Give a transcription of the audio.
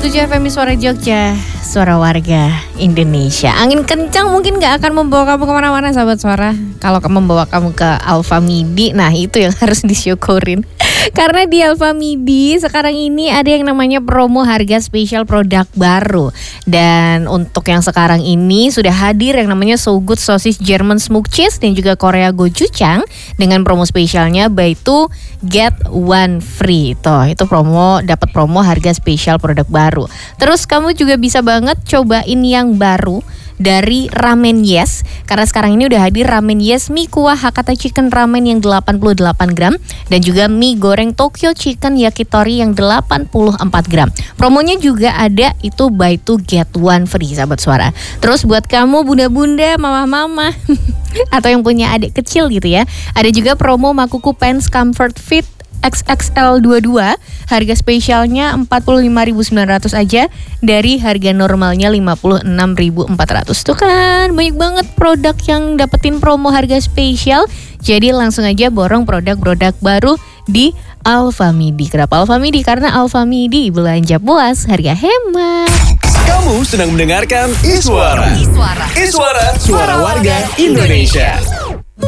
107 FM Suara Jogja, suara warga Indonesia. Angin kencang mungkin gak akan membawa kamu kemana-mana sahabat suara. Kalau membawa kamu ke Alfamidi, nah itu yang harus disyukurin. Karena di Alfamidi sekarang ini ada yang namanya promo harga spesial produk baru. Dan untuk yang sekarang ini sudah hadir yang namanya So Good Sosis German Smoked Cheese dan juga Korea Gochujang dengan promo spesialnya buy two get one free. Itu promo, dapat promo harga spesial produk baru. Terus kamu juga bisa banget cobain yang baru dari Ramen Yes, karena sekarang ini udah hadir Ramen Yes mie kuah Hakata Chicken Ramen yang 88 gram dan juga mie goreng Tokyo Chicken Yakitori yang 84 gram. Promonya juga ada itu buy two get one free sahabat suara. Terus buat kamu bunda-bunda, mama-mama atau yang punya adik kecil gitu ya, ada juga promo Makuku Pants Comfort Fit XXL 22, harga spesialnya 45.900 aja dari harga normalnya 56.400. Tuh kan banyak banget produk yang dapetin promo harga spesial. Jadi langsung aja borong produk-produk baru di Alfamidi. Kenapa Alfamidi? Karena Alfamidi belanja puas, harga hemat. Kamu sedang mendengarkan Iswara. Iswara, suara warga Indonesia.